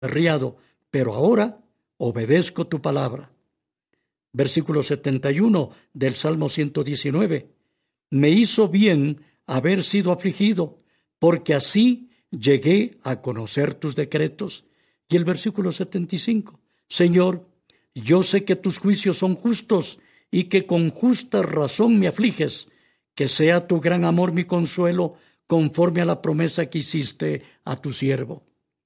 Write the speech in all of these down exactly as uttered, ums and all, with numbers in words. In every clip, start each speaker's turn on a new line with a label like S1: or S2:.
S1: descarriado, pero ahora obedezco tu palabra. Versículo setenta y uno del Salmo ciento diecinueve. Me hizo bien haber sido afligido, porque así llegué a conocer tus decretos. Y el versículo setenta y cinco. Señor, yo sé que tus juicios son justos y que con justa razón me afliges. Que sea tu gran amor mi consuelo, conforme a la promesa que hiciste a tu siervo.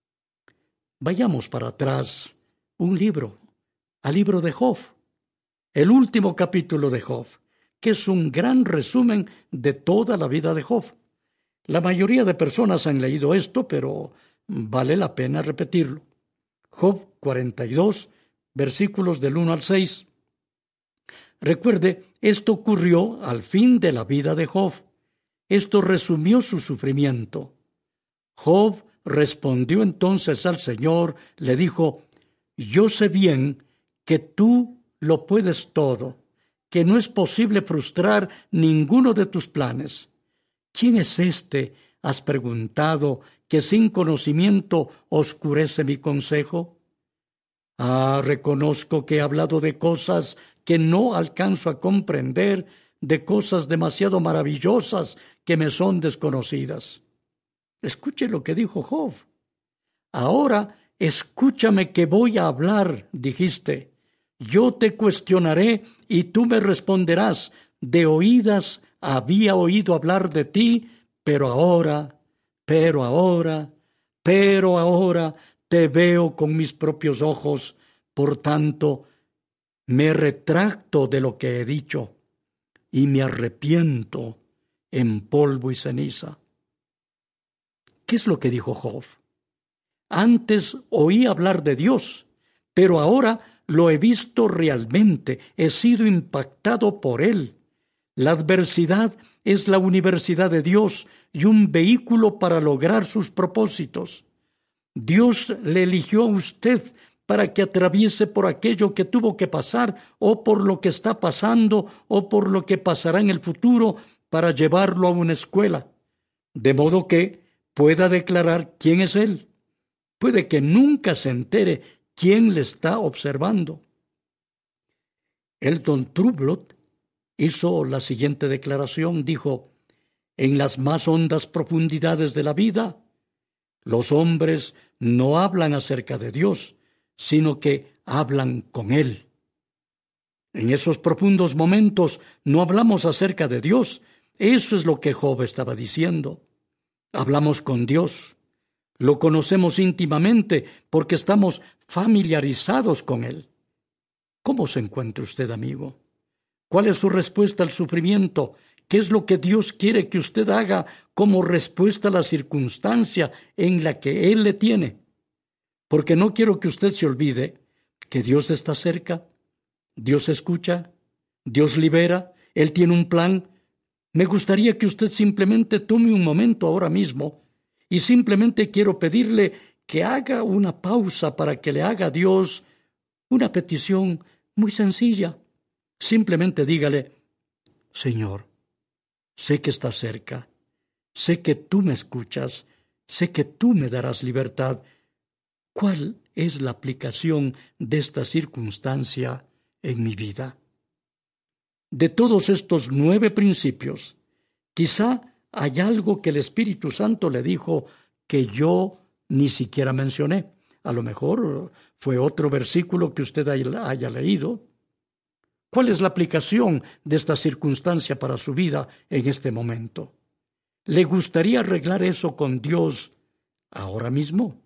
S1: Vayamos para atrás un libro, al libro de Job, el último capítulo de Job, que es un gran resumen de toda la vida de Job. La mayoría de personas han leído esto, pero vale la pena repetirlo. Job cuarenta y dos, versículos del uno al seis. Recuerde, esto ocurrió al fin de la vida de Job. Esto resumió su sufrimiento. Job respondió entonces al Señor, le dijo: yo sé bien que tú lo puedes todo, que no es posible frustrar ninguno de tus planes. ¿Quién es este, has preguntado, que sin conocimiento oscurece mi consejo? Ah, reconozco que he hablado de cosas que no alcanzo a comprender, de cosas demasiado maravillosas que me son desconocidas. Escuche lo que dijo Job. Ahora escúchame que voy a hablar, dijiste. Yo te cuestionaré y tú me responderás. De oídas había oído hablar de ti, pero ahora, pero ahora, pero ahora te veo con mis propios ojos. Por tanto, me retracto de lo que he dicho y me arrepiento en polvo y ceniza. ¿Qué es lo que dijo Job? Antes oí hablar de Dios, pero ahora lo he visto realmente, he sido impactado por Él. La adversidad es la universidad de Dios y un vehículo para lograr sus propósitos. Dios le eligió a usted para que atraviese por aquello que tuvo que pasar, o por lo que está pasando, o por lo que pasará en el futuro, para llevarlo a una escuela, de modo que pueda declarar quién es Él. Puede que nunca se entere quién le está observando. Elton Trublot hizo la siguiente declaración, dijo: en las más hondas profundidades de la vida, los hombres no hablan acerca de Dios, sino que hablan con Él. En esos profundos momentos no hablamos acerca de Dios. Eso es lo que Job estaba diciendo. Hablamos con Dios. Lo conocemos íntimamente porque estamos familiarizados con Él. ¿Cómo se encuentra usted, amigo? ¿Cuál es su respuesta al sufrimiento? ¿Qué es lo que Dios quiere que usted haga como respuesta a la circunstancia en la que Él le tiene? Porque no quiero que usted se olvide que Dios está cerca, Dios escucha, Dios libera, Él tiene un plan. Me gustaría que usted simplemente tome un momento ahora mismo y simplemente quiero pedirle que haga una pausa para que le haga a Dios una petición muy sencilla. Simplemente dígale: Señor, sé que estás cerca, sé que tú me escuchas, sé que tú me darás libertad. ¿Cuál es la aplicación de esta circunstancia en mi vida? De todos estos nueve principios, quizá hay algo que el Espíritu Santo le dijo que yo ni siquiera mencioné. A lo mejor fue otro versículo que usted haya leído. ¿Cuál es la aplicación de esta circunstancia para su vida en este momento? ¿Le gustaría arreglar eso con Dios ahora mismo?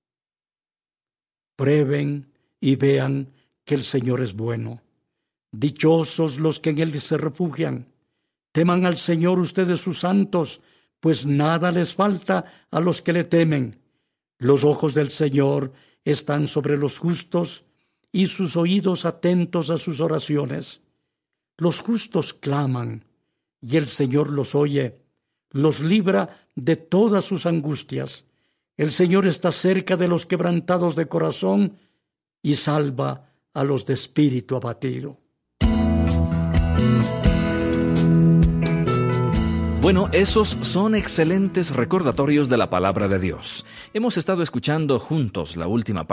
S1: Prueben y vean que el Señor es bueno. Dichosos los que en Él se refugian. Teman al Señor ustedes sus santos, pues nada les falta a los que le temen. Los ojos del Señor están sobre los justos y sus oídos atentos a sus oraciones. Los justos claman y el Señor los oye, los libra de todas sus angustias. El Señor está cerca de los quebrantados de corazón y salva a los de espíritu abatido.
S2: Bueno, esos son excelentes recordatorios de la palabra de Dios. Hemos estado escuchando juntos la última parte